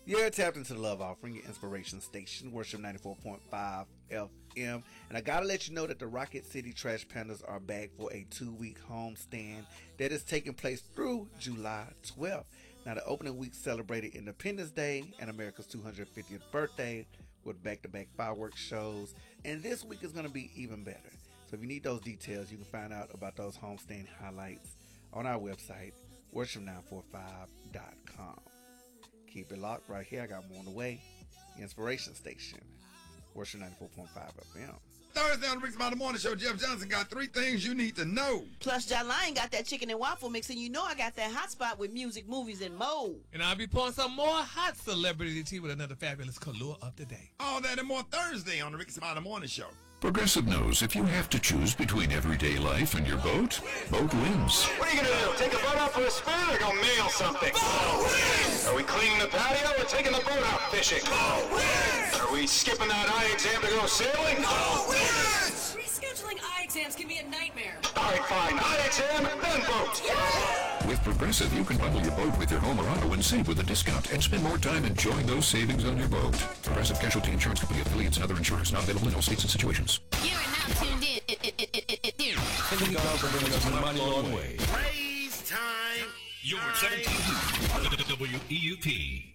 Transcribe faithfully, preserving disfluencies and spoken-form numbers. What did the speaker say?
You're tapped into the Love Offering, your inspiration station, Worship ninety-four point five F M. And I gotta let you know that the Rocket City Trash Pandas are back for a two-week homestand that is taking place through July twelfth. Now, the opening week celebrated Independence Day and America's two hundred fiftieth birthday with back-to-back fireworks shows. And this week is going to be even better. So if you need those details, you can find out about those homestand highlights on our website, worship nine four five dot com. Keep it locked right here. I got more on the way. Inspiration Station, Worship ninety-four point five F M. Thursday on the Rick's Mountain Morning Show, Jeff Johnson got three things you need to know. Plus, John Lyon got that chicken and waffle mix, and you know I got that hot spot with music, movies, and more. And I'll be pouring some more hot celebrity tea with another fabulous Kahlua of the day. All that and more Thursday on the Rick's Mountain Morning Show. Progressive knows if you have to choose between everyday life and your boat, boat wins. What are you going to do? Take the boat out for a spin or go mail something? Boat wins! Are we cleaning the patio or taking the boat out fishing? Boat wins! Are we skipping that eye exam to go sailing? Boat wins! Rescheduling eye exams can be a nightmare. All right, fine. Eye exam, then boat. Yeah! With Progressive, you can bundle your boat with your home or auto and save with a discount and spend more time enjoying those savings on your boat. Progressive Casualty Insurance Company affiliates and other insurers not available in all states and situations. You are now tuned in. Thank you for bringing us money long way. Praise time. Your seventeen W E U P.